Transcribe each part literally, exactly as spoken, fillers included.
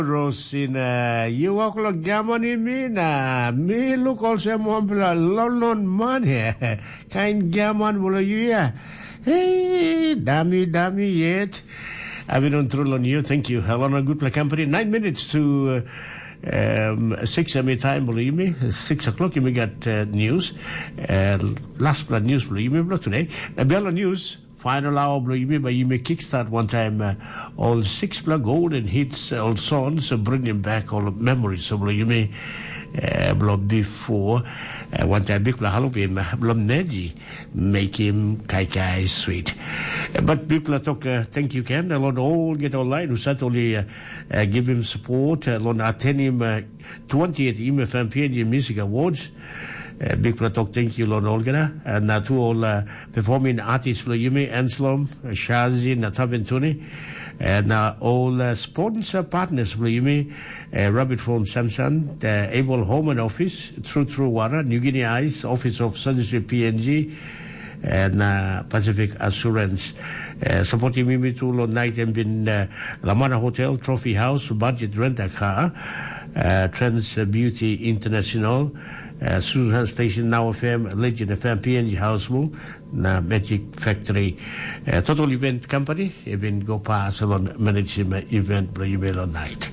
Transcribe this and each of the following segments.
Rosina, you walk like Germany, mina. Me look also more London money. Kind German, will you? Hey, dummy, dummy, yet. I've been on through on you. Thank you. Hello, a good play company. Nine minutes to uh, um, six M A time, believe me. Six o'clock, you may get uh, news. Uh, last blood news, believe me, blood today. The Bella News. Final hour, believe me, but you may kickstart one time uh, all six blood golden hits, all songs, so bringing back all memories. So believe me, uh, blood before uh, one time big blood Halloween, blood Neji, make him kai kai sweet. Uh, but people are talk, uh, thank you, Ken. A lot all get online who certainly uh, uh, give him support. A lot attend him uh, twentieth E M F M P N G Music Awards. Uh, big talk, thank you, Lord Olgana. And uh, to all uh, performing artists, Yumi, Anselm, Shazi, Natavin Tuni, and uh, all uh, sponsor partners, Yumi, uh, Rabbit Phone Samsung, uh, Able Home and Office, True True Water, New Guinea Ice, Office of Surgery P N G, and uh, Pacific Assurance. Uh, supporting me to Lord Night and been uh, Lamana Hotel, Trophy House, Budget Rent a Car, uh, Trans Beauty International, Uh, Susan Station, Now F M, Legend F M, P N G House Move, na Magic Factory, uh, Total Event Company, even go past along management event, bro, you may on night.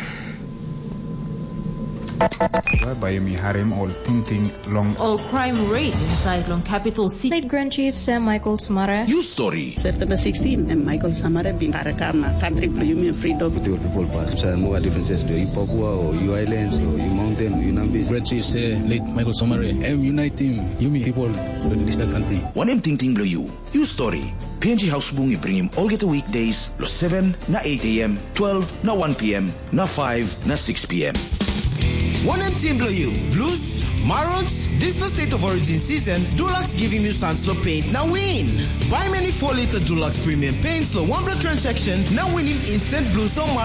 By me harem all thinking long all crime rate inside long capital city. State Grand Chief Sam Michael Samara. News story. September sixteenth, and Michael Samara bin Arakama, country Union freedom. People pass. So more differences to Papua or you islands or you mountain, you Nambis. Grand Chief say late Michael Samara. I'm unite him. You mean people in this country. One M Ting Ting Blue You. News story. P N G House Bungi bring him all get a weekdays. Lo seven na eight A M, twelve na one P M, na five na six P M. One M Team Blue You. Blues, Marons, this is the state of origin season. Dulux giving you Sunslow paint. Now win. Buy many four liter Dulux premium paints. Slow one blood transaction. Now winning instant Blues on